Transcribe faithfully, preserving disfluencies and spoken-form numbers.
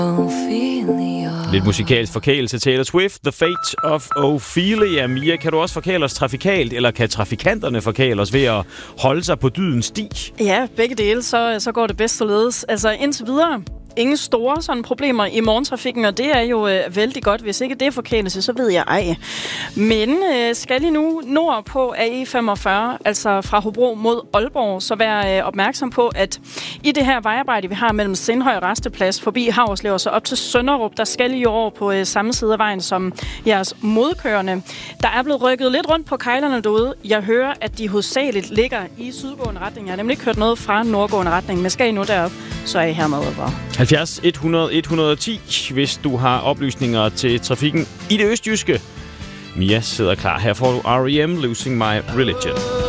Lidt musikalsk forkælelse. Taylor Swift, The Fate of Ophelia. Mia, kan du også forkæle os trafikalt, eller kan trafikanterne forkæle os ved at holde sig på dydens sti? Ja, begge dele, så, så går det bedst således. Altså indtil videre, ingen store sådan problemer i morgentrafikken, og det er jo øh, vældig godt. Hvis ikke det er forkælelse, så ved jeg ej. Men øh, skal lige nu nord på A E femogfyrre, altså fra Hobro mod Aalborg, så vær øh, opmærksom på, at i det her vejarbejde, vi har mellem Sindhøj Rasteplads forbi Haverslev og så op til Sønderup, der skal I over på øh, samme side af vejen som jeres modkørende. Der er blevet rykket lidt rundt på kejlerne derude. Jeg hører, at de hovedsageligt ligger i sydgående retning. Jeg har nemlig ikke hørt noget fra nordgående retning, men skal I nu derop, så er I hermed over. halvfjerds hundrede et hundrede og ti, hvis du har oplysninger til trafikken i det østjyske. Mia sidder klar. Her får du R E M, Losing My Religion.